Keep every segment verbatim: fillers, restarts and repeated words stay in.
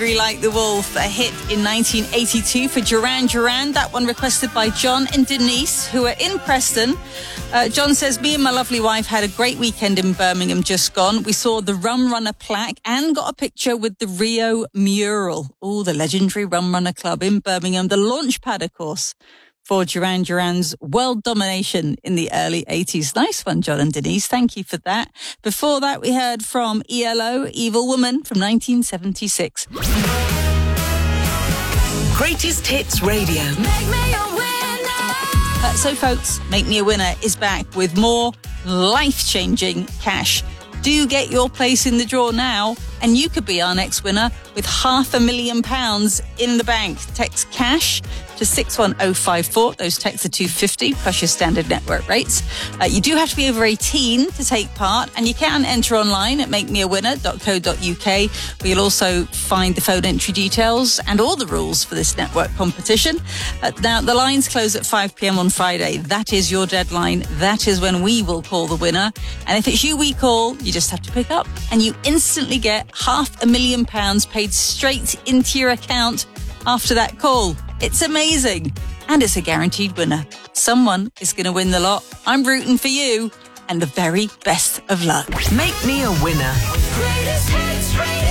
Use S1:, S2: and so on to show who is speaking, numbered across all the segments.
S1: Like the Wolf, a hit in nineteen eighty-two for Duran Duran. That one requested by John and Denise, who are in Preston. Uh, John says, me and my lovely wife had a great weekend in Birmingham just gone. We saw the Rum Runner plaque and got a picture with the Rio mural. Oh, the legendary Rum Runner Club in Birmingham. The launch pad, of course, for Duran Duran's world domination in the early eighties. Nice one, John and Denise. Thank you for that. Before that, we heard from E L O, Evil Woman, from nineteen seventy-six.
S2: Greatest Hits Radio.
S3: Make me a winner.
S1: Uh, so, folks, Make Me a Winner is back with more life-changing cash. Do get your place in the draw now, and you could be our next winner with half a million pounds in the bank. Text CASH to six one oh five four. Those texts are two pounds fifty plus your standard network rates. Uh, you do have to be over eighteen to take part, and you can enter online at make me a winner dot co dot uk, where you'll also find the phone entry details and all the rules for this network competition. Uh, now, the lines close at five p.m. on Friday. That is your deadline. That is when we will call the winner. And if it's you we call, you just have to pick up, and you instantly get half a million pounds paid straight into your account after that call. It's amazing. And it's a guaranteed winner. Someone is going to win the lot. I'm rooting for you, and the very best of luck.
S2: Make me a winner.
S3: Greatest Hits Radio.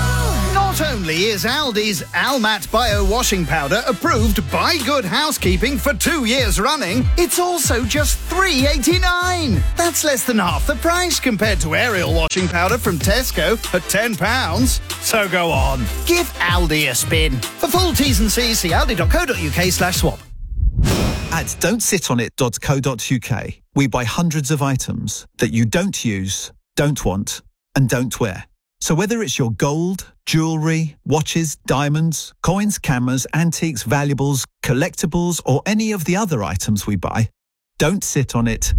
S4: Not only is Aldi's Almat Bio Washing Powder approved by Good Housekeeping for two years running, it's also just three pounds eighty-nine. That's less than half the price compared to Ariel Washing Powder from Tesco at ten pounds. So go on, give Aldi a spin. For full T's and C's, see aldi dot co dot uk slash swap.
S5: At don't sit on it dot co dot uk, we buy hundreds of items that you don't use, don't want, and don't wear. So whether it's your gold, jewellery, watches, diamonds, coins, cameras, antiques, valuables, collectibles, or any of the other items we buy, don't sit on it,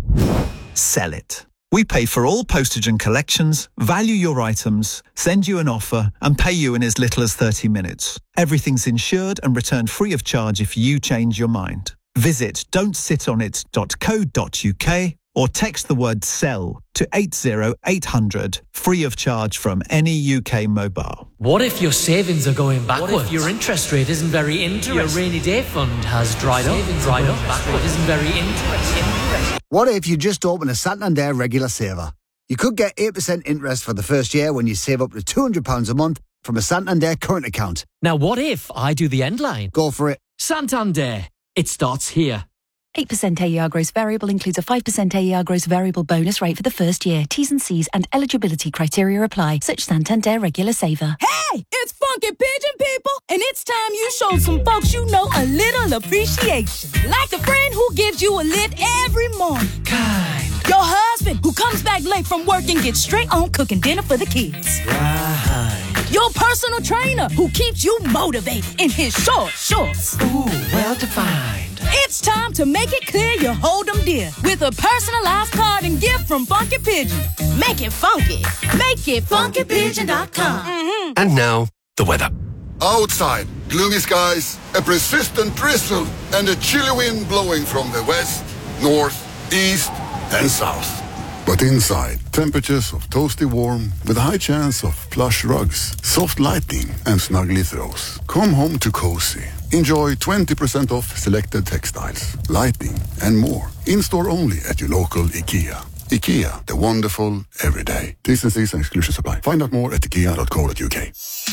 S5: sell it. We pay for all postage and collections, value your items, send you an offer, and pay you in as little as thirty minutes. Everything's insured and returned free of charge if you change your mind. Visit don't sit on it dot co dot uk or text the word SELL to eight zero eight hundred, free of charge from any U K mobile.
S6: What if your savings are going backwards? What if your interest rate isn't very interesting? Your rainy day fund has dried up, dried up, backward isn't very interesting.
S7: What if you just open a Santander regular saver? You could get eight percent interest for the first year when you save up to two hundred pounds a month from a Santander current account.
S6: Now what if I do the end line?
S7: Go for it.
S6: Santander. It starts here.
S8: eight percent A E R gross variable includes a five percent A E R gross variable bonus rate for the first year. T's and C's and eligibility criteria apply. Such Santander regular saver.
S9: Hey, it's Funky Pigeon, people, and it's time you showed some folks you know a little appreciation. Like the friend who gives you a lift every morning.
S6: Kind.
S9: Your husband who comes back late from work and gets straight on cooking dinner for the kids.
S6: Right.
S9: Your personal trainer who keeps you motivated in his short shorts.
S6: Ooh, well defined.
S9: It's time to make it clear you hold them dear with a personalized card and gift from Funky Pigeon. Make it funky. Make it funky pigeon dot com. Mm-hmm.
S10: And now, the weather.
S11: Outside, gloomy skies, a persistent drizzle, and a chilly wind blowing from the west, north, east, and south. But inside, temperatures of toasty warm with a high chance of plush rugs, soft lighting, and snuggly throws. Come home to cozy. Enjoy twenty percent off selected textiles, lighting, and more. In-store only at your local IKEA. IKEA, the wonderful everyday. T's and C's and exclusions apply. Find out more at ikea dot co dot uk.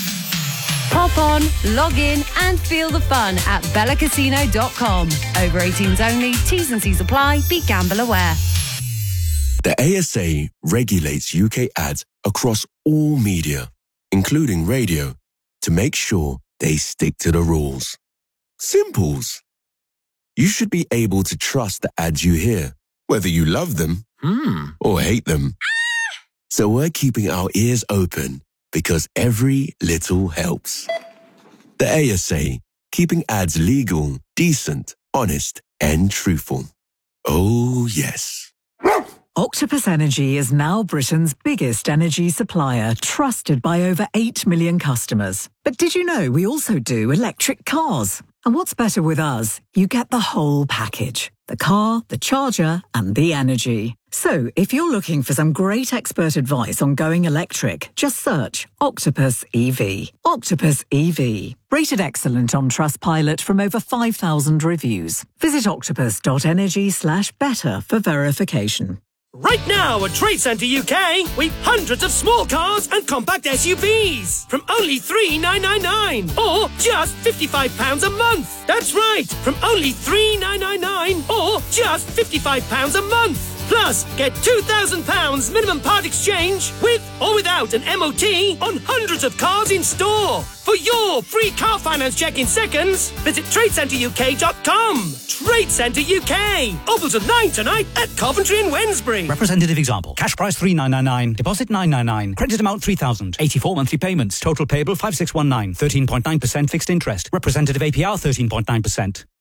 S12: Pop on, log in, and feel the fun at bella casino dot com. Over eighteens only, T's and C's apply, be gamble aware.
S10: The A S A regulates U K ads across all media, including radio, to make sure they stick to the rules. Simples. You should be able to trust the ads you hear, whether you love them
S6: Hmm.
S10: or hate them. So we're keeping our ears open because every little helps. The A S A, keeping ads legal, decent, honest, and truthful. Oh, yes.
S13: Octopus Energy is now Britain's biggest energy supplier, trusted by over eight million customers. But did you know we also do electric cars? And what's better with us? You get the whole package. the car, the charger, and the energy. So, if you're looking for some great expert advice on going electric, just search Octopus E V. Octopus E V. Rated excellent on Trustpilot from over five thousand reviews. Visit octopus.energy slash better for verification.
S14: Right now at Trade Centre U K, we've hundreds of small cars and compact S U Vs from only three thousand nine hundred ninety-nine pounds or just fifty-five pounds a month. That's right, from only three thousand nine hundred ninety-nine pounds or just fifty-five pounds a month. Plus, get two thousand pounds minimum part exchange with or without an M O T on hundreds of cars in store. For your free car finance check in seconds, visit trade centre U K dot com. Trade Centre U K. Open till nine tonight at Coventry and Wednesbury.
S15: Representative example. Cash price three thousand nine hundred ninety-nine. Deposit nine hundred ninety-nine. Credit amount three thousand. eighty-four monthly payments. Total payable five thousand six hundred nineteen. thirteen point nine percent fixed interest. Representative A P R thirteen point nine percent.